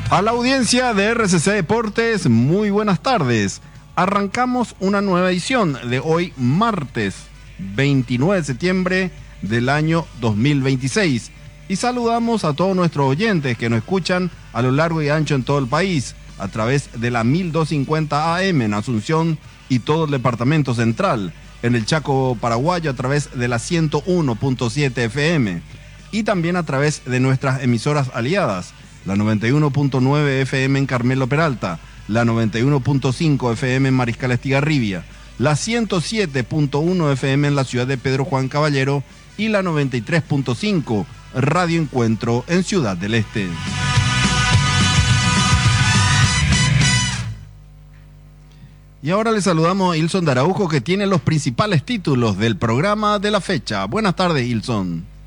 A la audiencia de RCC Deportes, muy buenas tardes. Arrancamos una nueva edición de hoy, martes 29 de septiembre del año 2026. Y saludamos a todos nuestros oyentes que nos escuchan a lo largo y ancho en todo el país, a través de la 1250 AM en Asunción y todo el departamento central, en el Chaco paraguayo a través de la 101.7 FM y también a través de nuestras emisoras aliadas, la 91.9 FM en Carmelo Peralta, la 91.5 FM en Mariscal Estigarribia, la 107.1 FM en la ciudad de Pedro Juan Caballero y la 93.5 Radio Encuentro en Ciudad del Este. Y ahora le saludamos a Ilson de Araujo, que tiene los principales títulos del programa de la fecha. Buenas tardes, Ilson.